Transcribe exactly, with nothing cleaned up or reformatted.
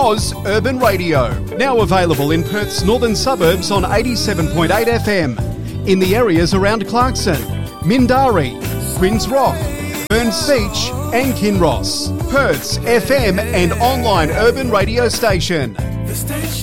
Oz Urban Radio. Now available in Perth's northern suburbs on eighty-seven point eight F M. In the areas around Clarkson, Mindari, Quinns Rock, Burns Beach and Kinross. Perth's F M and online urban radio station.